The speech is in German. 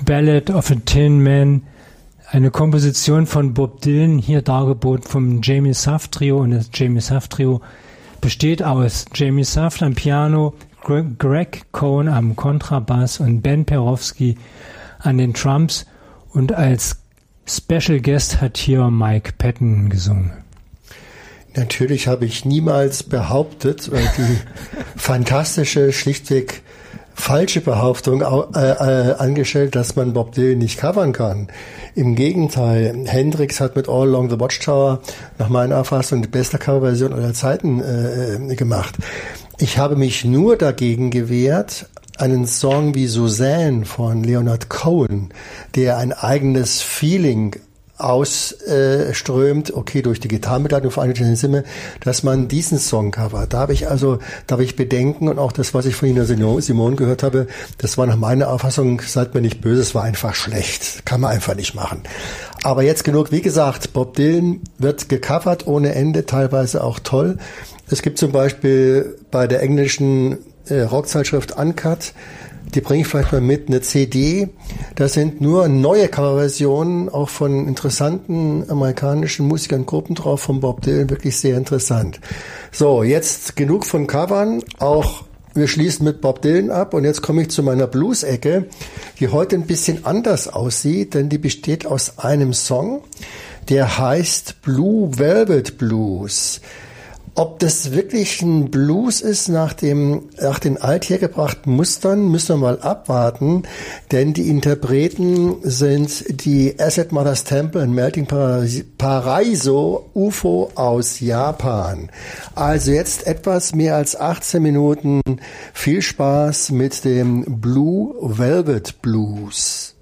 Ballad of a Tin Man, eine Komposition von Bob Dylan, hier dargeboten vom Jamie Saft Trio. Und das Jamie Saft Trio besteht aus Jamie Saft am Piano, Greg Cohn am Kontrabass und Ben Perowski an den Drums. Und als Special Guest hat hier Mike Patton gesungen. Natürlich habe ich niemals behauptet, die fantastische, schlichtweg falsche Behauptung angestellt, dass man Bob Dylan nicht covern kann. Im Gegenteil, Hendrix hat mit All Along the Watchtower nach meiner Auffassung die beste Coverversion aller Zeiten gemacht. Ich habe mich nur dagegen gewehrt, einen Song wie Suzanne von Leonard Cohen, der ein eigenes Feeling ausströmt, okay, durch die Gitarrenbegleitung vor allem durch die Stimme, dass man diesen Song covert. Da habe ich Bedenken, und auch das, was ich von Nina Simone gehört habe, das war nach meiner Auffassung, seid mir nicht böse, es war einfach schlecht. Kann man einfach nicht machen. Aber jetzt genug, wie gesagt, Bob Dylan wird gecovert ohne Ende, teilweise auch toll. Es gibt zum Beispiel bei der englischen Rockzeitschrift Uncut, die bringe ich vielleicht mal mit, eine CD. Da sind nur neue Coverversionen, auch von interessanten amerikanischen Musikern und Gruppen drauf, von Bob Dylan, wirklich sehr interessant. So, jetzt genug von Covern, auch wir schließen mit Bob Dylan ab, und jetzt komme ich zu meiner Blues-Ecke, die heute ein bisschen anders aussieht, denn die besteht aus einem Song, der heißt Blue Velvet Blues. Ob das wirklich ein Blues ist nach den althergebrachten Mustern, müssen wir mal abwarten, denn die Interpreten sind die Acid Mother's Temple und Melting Paraiso UFO aus Japan. Also jetzt etwas mehr als 18 Minuten. Viel Spaß mit dem Blue Velvet Blues.